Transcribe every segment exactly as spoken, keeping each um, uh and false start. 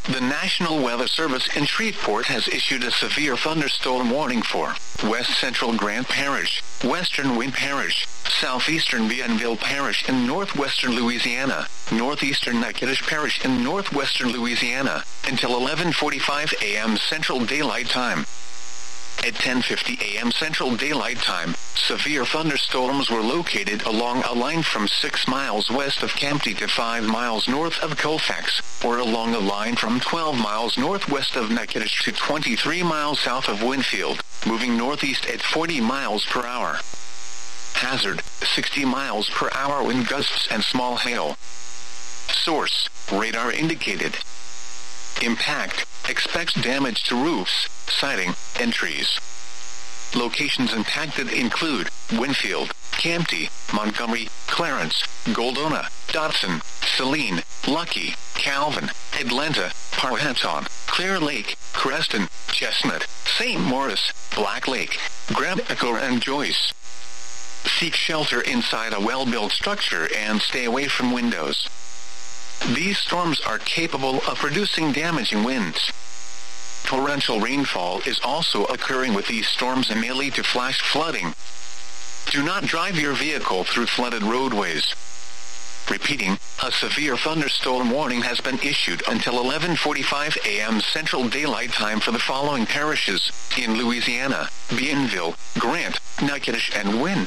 The National Weather Service in Shreveport has issued a severe thunderstorm warning for West Central Grant Parish, Western Wynne Parish, Southeastern Bienville Parish in northwestern Louisiana, Northeastern Natchitoches Parish in northwestern Louisiana, until eleven forty-five a.m. Central Daylight Time. At ten fifty a.m. Central Daylight Time, severe thunderstorms were located along a line from six miles west of Campty to five miles north of Colfax, or along a line from twelve miles northwest of Natchitoches to twenty-three miles south of Winfield, moving northeast at forty miles per hour. Hazard, sixty miles per hour wind gusts and small hail. Source, radar indicated. Impact, expects damage to roofs, siding, and trees. Locations impacted include Winfield, Campty, Montgomery, Clarence, Goldona, Dotson, Saline, Lucky, Calvin, Atlanta, Powhatan, Clear Lake, Creston, Chestnut, Saint Maurice, Black Lake, Grand Echo, and Joyce. Seek shelter inside a well-built structure and stay away from windows. These storms are capable of producing damaging winds. Torrential rainfall is also occurring with these storms and may lead to flash flooding. Do not drive your vehicle through flooded roadways. Repeating, a severe thunderstorm warning has been issued until eleven forty-five a.m. Central Daylight Time for the following parishes in Louisiana: Bienville, Grant, Natchitoches, and Wynne.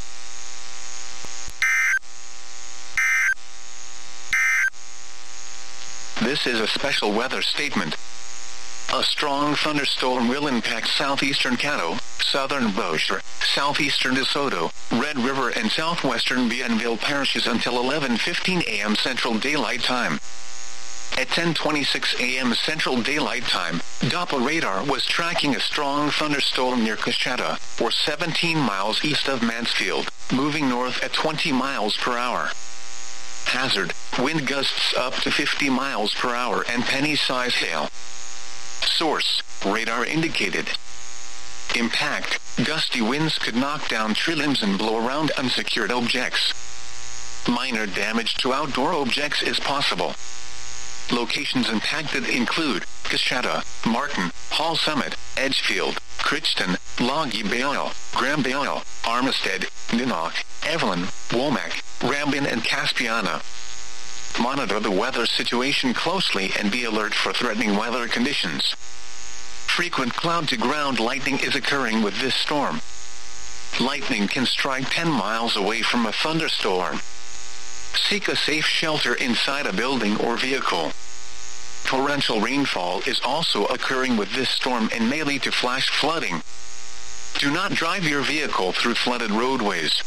This is a special weather statement. A strong thunderstorm will impact southeastern Caddo, southern Bossier, southeastern DeSoto, Red River, and southwestern Bienville parishes until eleven fifteen a.m. Central Daylight Time. At ten twenty-six a.m. Central Daylight Time, Doppler radar was tracking a strong thunderstorm near Coshada, or seventeen miles east of Mansfield, moving north at twenty miles per hour. Hazard, wind gusts up to fifty miles per hour and penny-size hail. Source, radar indicated. Impact, gusty winds could knock down tree limbs and blow around unsecured objects. Minor damage to outdoor objects is possible. Locations impacted include Coshada, Martin, Hall Summit, Edgefield, Crichton, Logie Bayou, Graham Bayou, Armistead, Ninock, Evelyn, Womack, Rambin, and Caspiana. Monitor the weather situation closely and be alert for threatening weather conditions. Frequent cloud-to-ground lightning is occurring with this storm. Lightning can strike ten miles away from a thunderstorm. Seek a safe shelter inside a building or vehicle. Torrential rainfall is also occurring with this storm and may lead to flash flooding. Do not drive your vehicle through flooded roadways.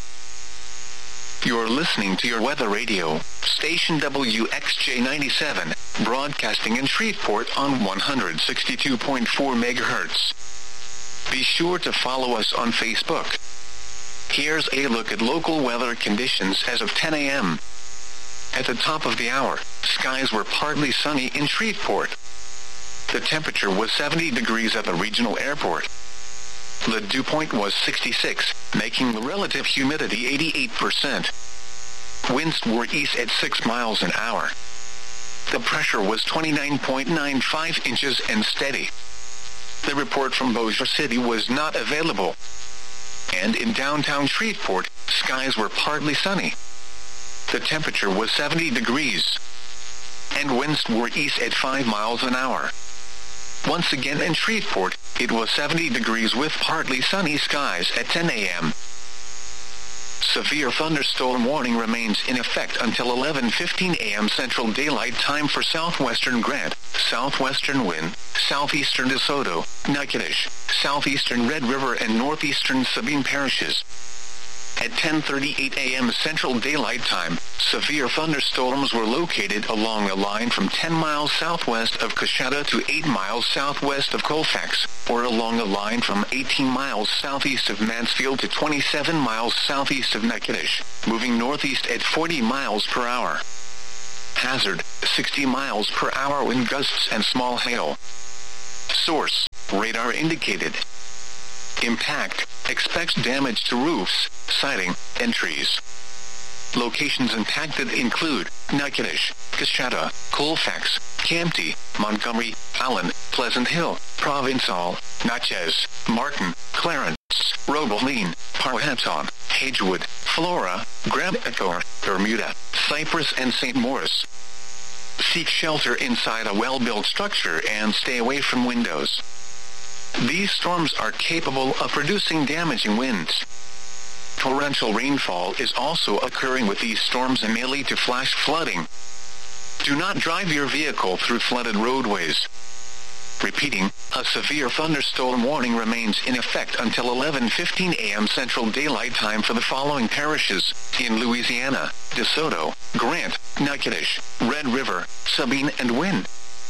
You're listening to your weather radio, station W X J ninety-seven, broadcasting in Shreveport on one hundred sixty-two point four megahertz. Be sure to follow us on Facebook. Here's a look at local weather conditions as of ten a.m. At the top of the hour, skies were partly sunny in Shreveport. The temperature was seventy degrees at the regional airport. The dew point was sixty-six, making the relative humidity eighty-eight percent. Winds were east at six miles an hour. The pressure was twenty-nine point nine five inches and steady. The report from Bossier City was not available. And in downtown Shreveport, skies were partly sunny. The temperature was seventy degrees. And winds were east at five miles an hour. Once again in Shreveport, it was seventy degrees with partly sunny skies at ten a.m. Severe thunderstorm warning remains in effect until eleven fifteen a.m. Central Daylight Time for southwestern Grant, southwestern Wynne, southeastern DeSoto, Natchitoches, southeastern Red River, and northeastern Sabine parishes. At ten thirty-eight a.m. Central Daylight Time, severe thunderstorms were located along a line from ten miles southwest of Coshada to eight miles southwest of Colfax, or along a line from eighteen miles southeast of Mansfield to twenty-seven miles southeast of Natchitoches, moving northeast at forty miles per hour. Hazard, sixty miles per hour wind gusts and small hail. Source, radar indicated. Impact, expects damage to roofs, siding, and trees. Locations impacted include Natchitoches, Coshada, Colfax, Campti, Montgomery, Allen, Pleasant Hill, Provincetown, Natchez, Martin, Clarence, Roebeline, Powhatan, Hagewood, Flora, Grand Echo, Bermuda, Cypress and Saint Maurice. Seek shelter inside a well-built structure and stay away from windows. These storms are capable of producing damaging winds. Torrential rainfall is also occurring with these storms and may lead to flash flooding. Do not drive your vehicle through flooded roadways. Repeating, a severe thunderstorm warning remains in effect until eleven fifteen a m Central Daylight Time for the following parishes in Louisiana: DeSoto, Grant, Natchitoches, Red River, Sabine and Wynne.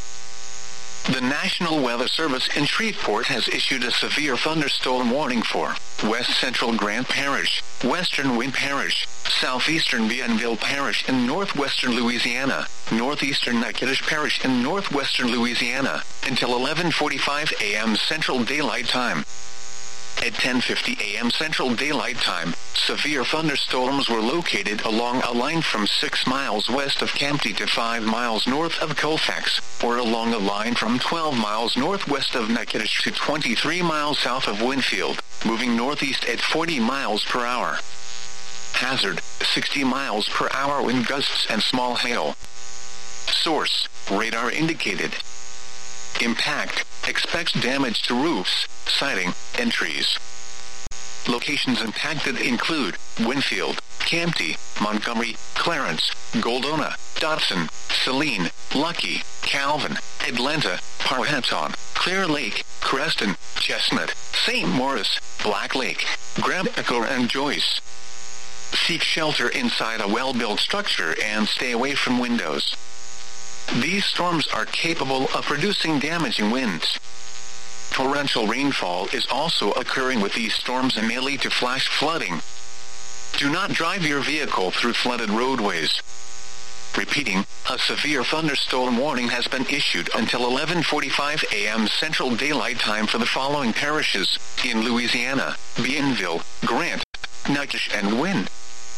The National Weather Service in Shreveport has issued a severe thunderstorm warning for West Central Grant Parish, Western Wynne Parish, Southeastern Bienville Parish in northwestern Louisiana, Northeastern Natchitoches Parish in northwestern Louisiana, until eleven forty-five a m Central Daylight Time. At ten fifty a m Central Daylight Time, severe thunderstorms were located along a line from six miles west of Campti to five miles north of Colfax, or along a line from twelve miles northwest of Natchitoches to twenty-three miles south of Winfield, moving northeast at forty miles per hour. Hazard, sixty miles per hour wind gusts and small hail. Source, radar indicated. Impact, expects damage to roofs, siding, and trees. Locations impacted include Winfield, Campti, Montgomery, Clarence, Goldona, Dotson, Saline, Lucky, Calvin, Atlanta, Powhatan, Clear Lake, Creston, Chestnut, Saint Maurice, Black Lake, Grand Echo and Joyce. Seek shelter inside a well-built structure and stay away from windows. These storms are capable of producing damaging winds. Torrential rainfall is also occurring with these storms and may lead to flash flooding. Do not drive your vehicle through flooded roadways. Repeating, a severe thunderstorm warning has been issued until eleven forty-five a m Central Daylight Time for the following parishes in Louisiana: Bienville, Grant, Natchitoches and Wynne.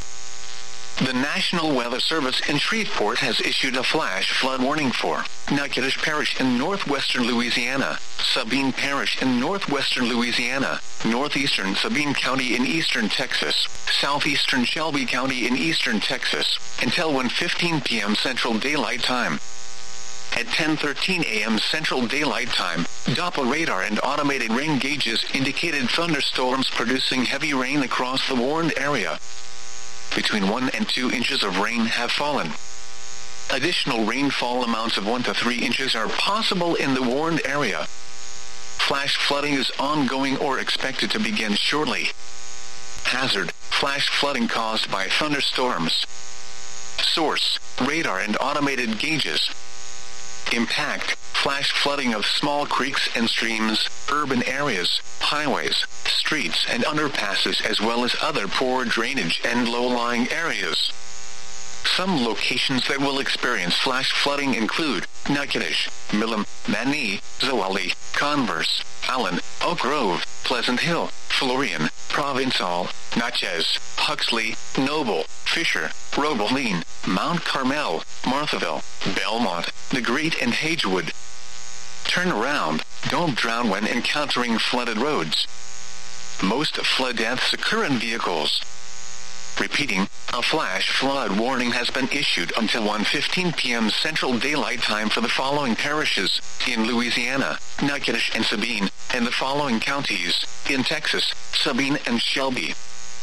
The National Weather Service in Shreveport has issued a flash flood warning for Natchitoches Parish in northwestern Louisiana, Sabine Parish in northwestern Louisiana, northeastern Sabine County in eastern Texas, southeastern Shelby County in eastern Texas, until one fifteen p m Central Daylight Time. At ten thirteen a m Central Daylight Time, Doppler radar and automated rain gauges indicated thunderstorms producing heavy rain across the warned area. Between one and two inches of rain have fallen. Additional rainfall amounts of one to three inches are possible in the warned area. Flash flooding is ongoing or expected to begin shortly. Hazard, flash flooding caused by thunderstorms. Source, radar and automated gauges. Impact, flash flooding of small creeks and streams, urban areas, highways, streets and underpasses as well as other poor drainage and low-lying areas. Some locations that will experience flash flooding include Natchitoches, Milam, Mani, Zwolle, Converse, Allen, Oak Grove, Pleasant Hill, Florian, Provincetown, Natchez, Huxley, Noble, Fisher, Roebeline, Mount Carmel, Marthaville, Belmont, The Great and Hagewood. Turn around, don't drown when encountering flooded roads. Most flood deaths occur in vehicles. Repeating, a flash flood warning has been issued until one fifteen p m Central Daylight Time for the following parishes in Louisiana, Natchitoches and Sabine, and the following counties in Texas, Sabine and Shelby.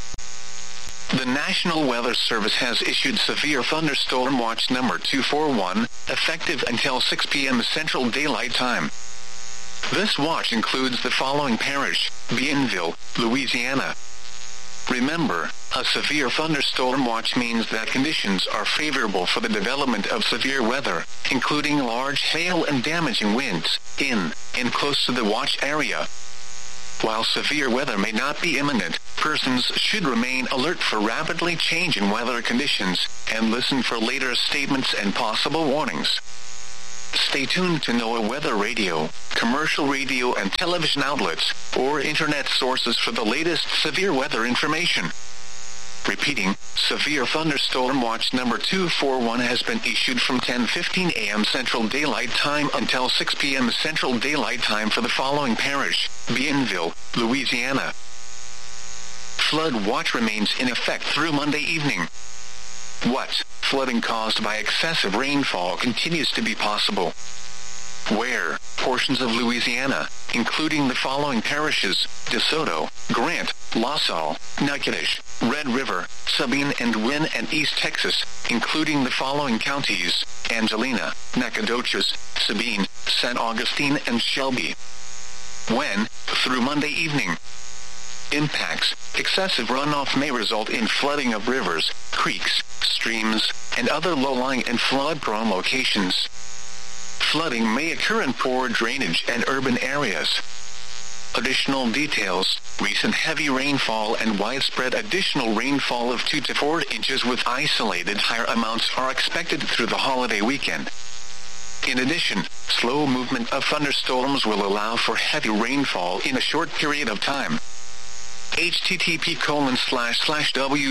The National Weather Service has issued Severe Thunderstorm Watch number two forty-one, effective until six p m Central Daylight Time. This watch includes the following parish: Bienville, Louisiana. Remember, a severe thunderstorm watch means that conditions are favorable for the development of severe weather, including large hail and damaging winds, in and close to the watch area. While severe weather may not be imminent, persons should remain alert for rapidly changing weather conditions, and listen for later statements and possible warnings. Stay tuned to NOAA Weather Radio, commercial radio and television outlets, or internet sources for the latest severe weather information. Repeating, severe thunderstorm watch number two forty-one has been issued from ten fifteen a m Central Daylight Time until six p m Central Daylight Time for the following parish: Bienville, Louisiana. Flood watch remains in effect through Monday evening. What? Flooding caused by excessive rainfall continues to be possible. Where? Portions of Louisiana, including the following parishes: DeSoto, Grant, La Salle, Natchitoches, Red River, Sabine and Wynne, and East Texas, including the following counties: Angelina, Nacogdoches, Sabine, Saint Augustine, and Shelby. When? Through Monday evening. Impacts: excessive runoff may result in flooding of rivers, creeks, streams, and other low-lying and flood-prone locations. Flooding may occur in poor drainage and urban areas. Additional details: recent heavy rainfall and widespread additional rainfall of two to four inches with isolated higher amounts are expected through the holiday weekend. In addition, slow movement of thunderstorms will allow for heavy rainfall in a short period of time. http colon slash slash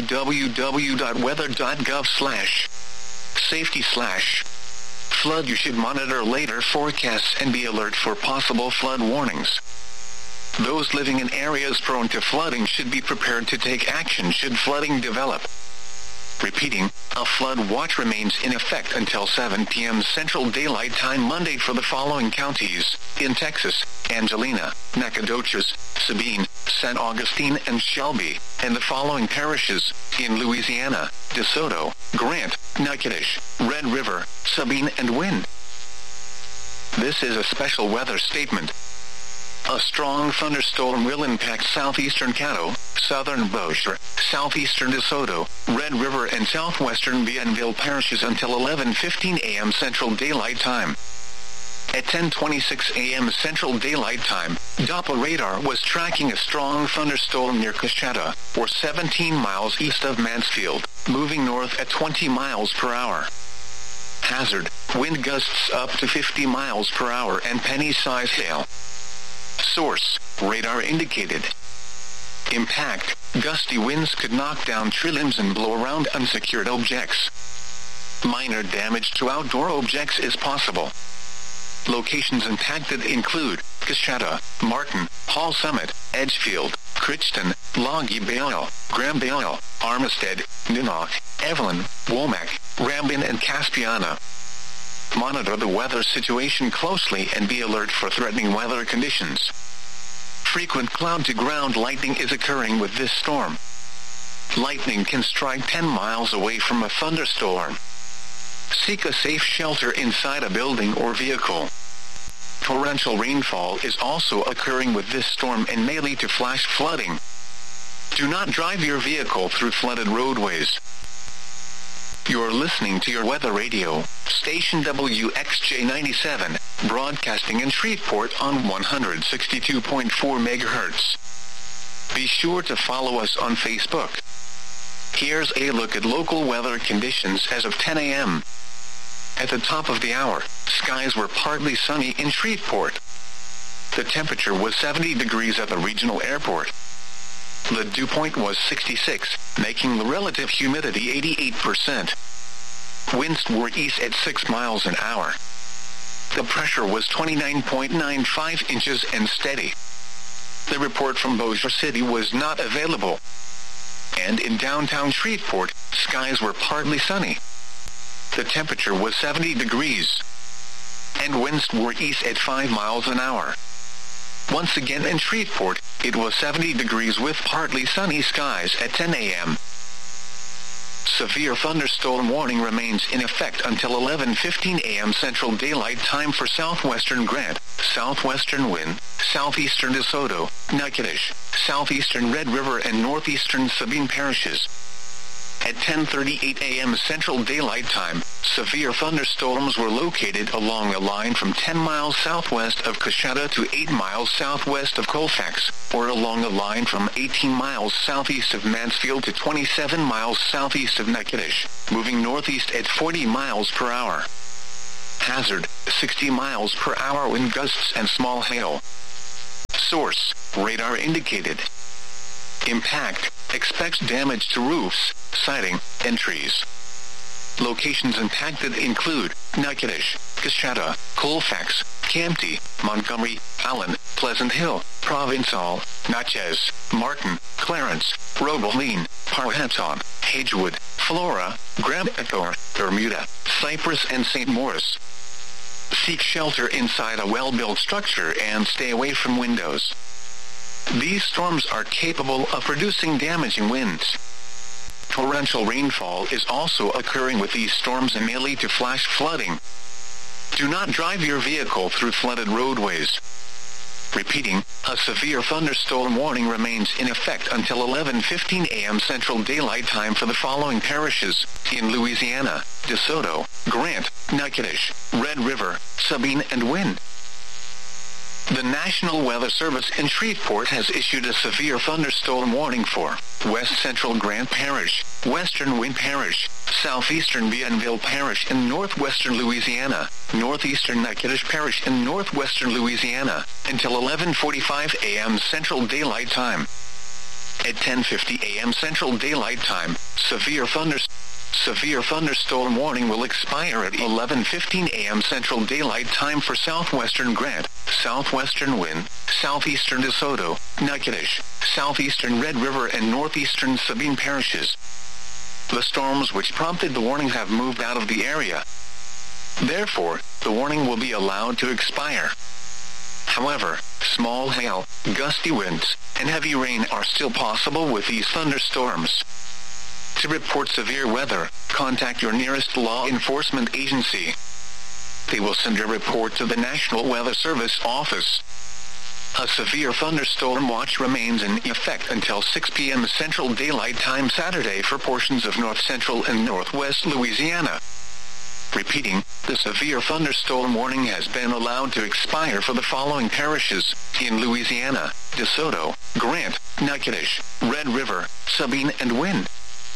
www.weather.gov slash safety slash flood. You should monitor later forecasts and be alert for possible flood warnings. Those living in areas prone to flooding should be prepared to take action should flooding develop. Repeating, a flood watch remains in effect until seven p m Central Daylight Time Monday for the following counties: in Texas, Angelina, Nacogdoches, Sabine, Saint Augustine, and Shelby, and the following parishes: in Louisiana, DeSoto, Grant, Natchitoches, Red River, Sabine, and Wynne. This is a special weather statement. A strong thunderstorm will impact southeastern Caddo, southern Bossier, southeastern DeSoto, Red River, and southwestern Bienville parishes until eleven fifteen a m Central Daylight Time. At ten twenty-six a m Central Daylight Time, Doppler radar was tracking a strong thunderstorm near Coshada, or seventeen miles east of Mansfield, moving north at twenty miles per hour. Hazard: wind gusts up to fifty miles per hour and penny-sized hail. Source: radar indicated. Impact: gusty winds could knock down tree limbs and blow around unsecured objects. Minor damage to outdoor objects is possible. Locations impacted include Coshada, Martin, Hall Summit, Edgefield, Crichton, Logie Bale, Graham Bale, Armistead, Ninock, Evelyn, Womack, Rambin, and Caspiana. Monitor the weather situation closely and be alert for threatening weather conditions. Frequent cloud-to-ground lightning is occurring with this storm. Lightning can strike ten miles away from a thunderstorm. Seek a safe shelter inside a building or vehicle. Torrential rainfall is also occurring with this storm and may lead to flash flooding. Do not drive your vehicle through flooded roadways. You're listening to your weather radio, station W X J ninety-seven, broadcasting in Shreveport on one hundred sixty-two point four megahertz. Be sure to follow us on Facebook. Here's a look at local weather conditions as of ten a m At the top of the hour, skies were partly sunny in Shreveport. The temperature was seventy degrees at the regional airport. The dew point was sixty-six, making the relative humidity eighty-eight percent. Winds were east at six miles an hour. The pressure was twenty-nine point nine five inches and steady. The report from Bossier City was not available. And in downtown Shreveport, skies were partly sunny. The temperature was seventy degrees. And winds were east at five miles an hour. Once again in Shreveport, it was seventy degrees with partly sunny skies at ten a m Severe thunderstorm warning remains in effect until eleven fifteen a m Central Daylight Time for southwestern Grant, southwestern Wynne, southeastern DeSoto, Natchitoches, southeastern Red River, and northeastern Sabine parishes. At ten thirty-eight a m Central Daylight Time, severe thunderstorms were located along a line from ten miles southwest of Coshada to eight miles southwest of Colfax, or along a line from eighteen miles southeast of Mansfield to twenty-seven miles southeast of Natchitoches, moving northeast at forty miles per hour. Hazard: sixty miles per hour wind gusts and small hail. Source: radar indicated. Impact expects damage to roofs, siding, and trees. Locations impacted include Natchitoches, Coushatta, Colfax, Campti, Montgomery, Allen, Pleasant Hill, Provincetown, Natchez, Martin, Clarence, Robeline, Powhatan, Hagewood, Flora, Grand Ecore, Bermuda, Cypress, and Saint Maurice. Seek shelter inside a well-built structure and stay away from windows. These storms are capable of producing damaging winds. Torrential rainfall is also occurring with these storms and may lead to flash flooding. Do not drive your vehicle through flooded roadways. Repeating, a severe thunderstorm warning remains in effect until eleven fifteen a m Central Daylight Time for the following parishes in Louisiana: DeSoto, Grant, Natchitoches, Red River, Sabine, and Wynne. The National Weather Service in Shreveport has issued a severe thunderstorm warning for West Central Grant Parish, Western Wynne Parish, Southeastern Bienville Parish in northwestern Louisiana, Northeastern Natchitoches Parish in northwestern Louisiana, until eleven forty-five a m Central Daylight Time. At ten fifty a m Central Daylight Time, severe thunderstorm Severe thunderstorm warning will expire at eleven fifteen a m Central Daylight Time for southwestern Grant, southwestern Wynne, southeastern DeSoto, Natchitoches, southeastern Red River, and northeastern Sabine parishes. The storms which prompted the warning have moved out of the area. Therefore, the warning will be allowed to expire. However, small hail, gusty winds, and heavy rain are still possible with these thunderstorms. To report severe weather, contact your nearest law enforcement agency. They will send a report to the National Weather Service office. A severe thunderstorm watch remains in effect until six p m Central Daylight Time Saturday for portions of north central and northwest Louisiana. Repeating, the severe thunderstorm warning has been allowed to expire for the following parishes in Louisiana: DeSoto, Grant, Natchitoches, Red River, Sabine, and Wynne.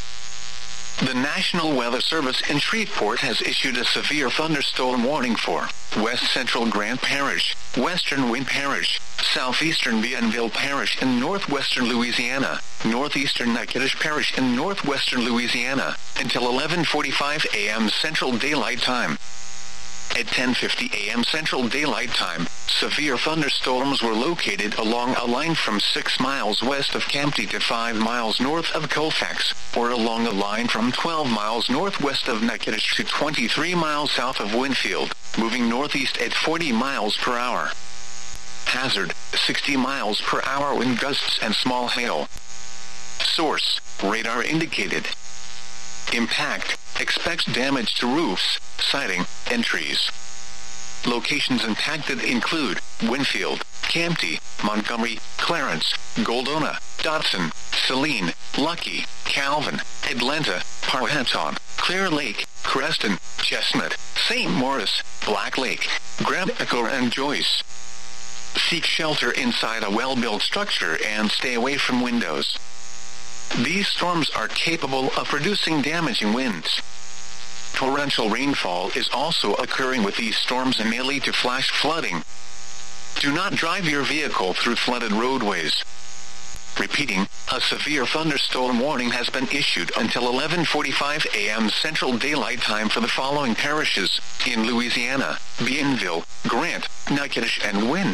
The National Weather Service in Shreveport has issued a severe thunderstorm warning for West Central Grant Parish, Western Wynne Parish, Southeastern Bienville Parish in northwestern Louisiana, Northeastern Natchitoches Parish in northwestern Louisiana, until eleven forty-five a m Central Daylight Time. At ten fifty a m Central Daylight Time, severe thunderstorms were located along a line from six miles west of Campti to five miles north of Colfax, or along a line from twelve miles northwest of Natchitoches to twenty-three miles south of Winfield, moving northeast at forty miles per hour. Hazard, sixty miles per hour wind gusts and small hail. Source, radar indicated. Impact, expects damage to roofs, siding, and trees. Locations impacted include Winfield, Campti, Montgomery, Clarence, Goldona, Dotson, Saline, Lucky, Calvin, Atlanta, Powhatan, Clear Lake, Creston, Chestnut, Saint Maurice, Black Lake, Grand Ecore, and Joyce. Seek shelter inside a well-built structure and stay away from windows. These storms are capable of producing damaging winds. Torrential rainfall is also occurring with these storms and may lead to flash flooding. Do not drive your vehicle through flooded roadways. Repeating, a severe thunderstorm warning has been issued until eleven forty-five a m Central Daylight Time for the following parishes in Louisiana: Bienville, Grant, Natchitoches, and Wynne.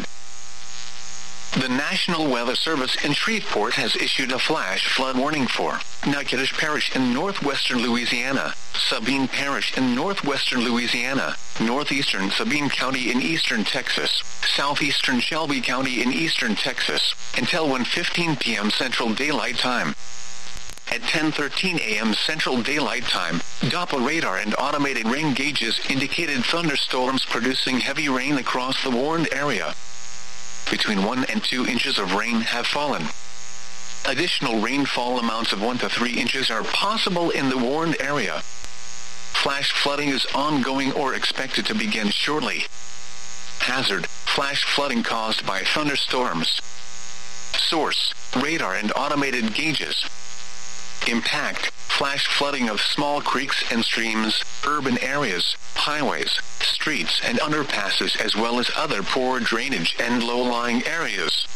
The National Weather Service in Shreveport has issued a flash flood warning for Natchitoches Parish in northwestern Louisiana, Sabine Parish in northwestern Louisiana, northeastern Sabine County in eastern Texas, southeastern Shelby County in eastern Texas, until one fifteen p m Central Daylight Time. At ten thirteen a m Central Daylight Time, Doppler radar and automated rain gauges indicated thunderstorms producing heavy rain across the warned area. Between one and two inches of rain have fallen. Additional rainfall amounts of one to three inches are possible in the warned area. Flash flooding is ongoing or expected to begin shortly. Hazard, flash flooding caused by thunderstorms. Source, radar and automated gauges. Impact, flash flooding of small creeks and streams, urban areas, highways, streets and underpasses, as well as other poor drainage and low-lying areas.